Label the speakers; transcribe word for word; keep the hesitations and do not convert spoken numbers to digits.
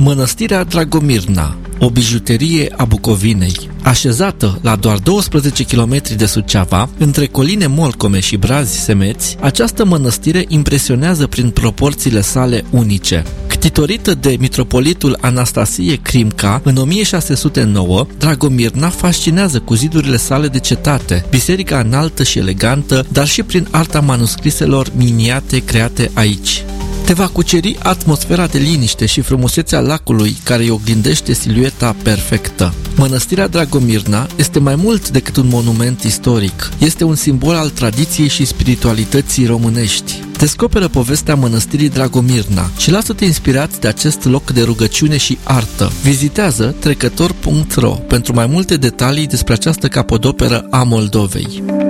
Speaker 1: Mănăstirea Dragomirna, o bijuterie a Bucovinei. Așezată la doar douăsprezece kilometri de Suceava, între coline molcome și brazi semeți, această mănăstire impresionează prin proporțiile sale unice. Ctitorită de mitropolitul Anastasie Crimca în o mie șase sute nouă, Dragomirna fascinează cu zidurile sale de cetate, biserica înaltă și elegantă, dar și prin arta manuscriselor miniate create aici. Te va cuceri atmosfera de liniște și frumusețea lacului care îi oglindește silueta perfectă. Mănăstirea Dragomirna este mai mult decât un monument istoric. Este un simbol al tradiției și spiritualității românești. Descoperă povestea mănăstirii Dragomirna și lasă-te inspirat de acest loc de rugăciune și artă. Vizitează trecător punct ro pentru mai multe detalii despre această capodoperă a Moldovei.